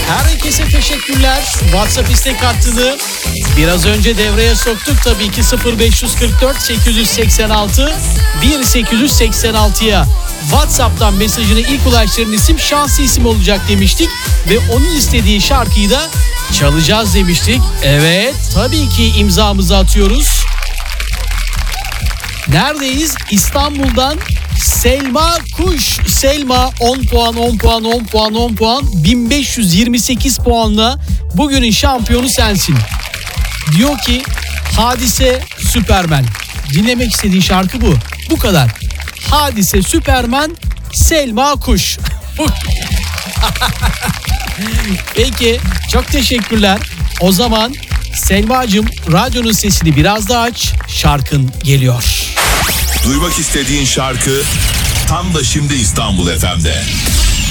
Herkese teşekkürler. WhatsApp istek hattını biraz önce devreye soktuk tabii ki. 0544 886 1886'ya WhatsApp'tan mesajını ilk ulaştıran isim şanslı isim olacak demiştik. Ve onun istediği şarkıyı da çalacağız demiştik. Evet, tabii ki imzamızı atıyoruz. Neredeyiz? İstanbul'dan Selma Kuş. Selma 10 puan 1528 puanla bugünün şampiyonu sensin. Diyor ki Hadise Süpermen. Dinlemek istediğin şarkı bu. Bu kadar. Hadise Süpermen, Selma Kuş. Peki, çok teşekkürler. O zaman Selma'cığım radyonun sesini biraz daha aç. Şarkın geliyor. Duymak istediğin şarkı tam da şimdi İstanbul FM'de.